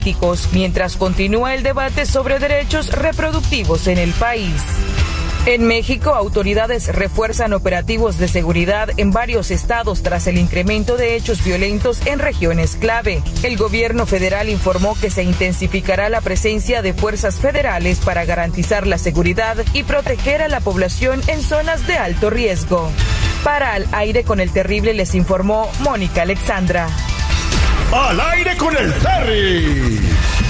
mientras continúa el debate sobre derechos reproductivos en el país. En México, autoridades refuerzan operativos de seguridad en varios estados tras el incremento de hechos violentos en regiones clave. El gobierno federal informó que se intensificará la presencia de fuerzas federales para garantizar la seguridad y proteger a la población en zonas de alto riesgo. Para Al Aire con el Terrible les informó Mónica Alexandra. Al aire con el Terry.